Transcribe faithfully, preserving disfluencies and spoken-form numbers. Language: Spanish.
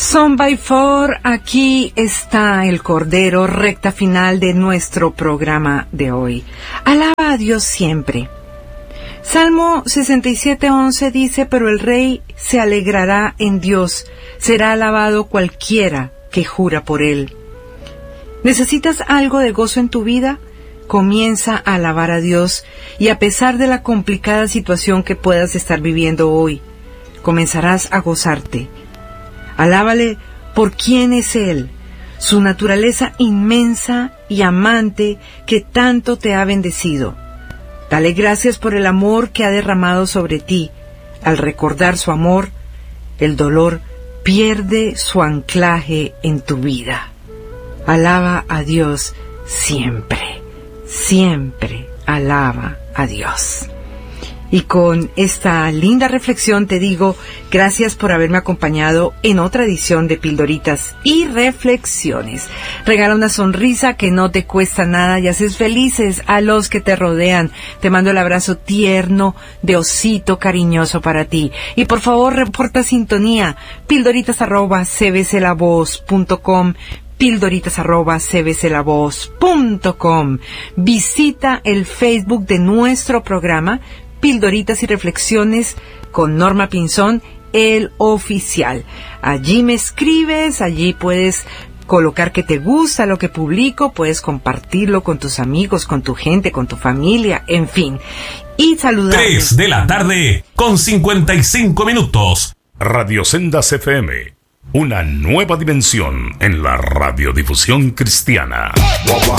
Son by Four, aquí está el Cordero, recta final de nuestro programa de hoy. Alaba a Dios siempre. Salmo sesenta y siete, once dice, pero el rey se alegrará en Dios, será alabado cualquiera que jura por él. ¿Necesitas algo de gozo en tu vida? Comienza a alabar a Dios y a pesar de la complicada situación que puedas estar viviendo hoy, comenzarás a gozarte. Alábale por quién es Él, su naturaleza inmensa y amante que tanto te ha bendecido. Dale gracias por el amor que ha derramado sobre ti. Al recordar su amor, el dolor pierde su anclaje en tu vida. Alaba a Dios siempre, siempre alaba a Dios. Y con esta linda reflexión te digo, gracias por haberme acompañado en otra edición de Pildoritas y Reflexiones. Regala una sonrisa que no te cuesta nada y haces felices a los que te rodean. Te mando el abrazo tierno de osito cariñoso para ti. Y por favor, reporta sintonía, pildoritas arroba c b c la voz punto com, pildoritas arroba c b c la voz punto com. Visita el Facebook de nuestro programa, Pildoritas y Reflexiones con Norma Pinzón, el oficial. Allí me escribes, allí puedes colocar que te gusta lo que publico, puedes compartirlo con tus amigos, con tu gente, con tu familia, en fin. Y saludar. Tres de la tarde con cincuenta y cinco minutos. Radio Sendas F M. Una nueva dimensión en la radiodifusión cristiana.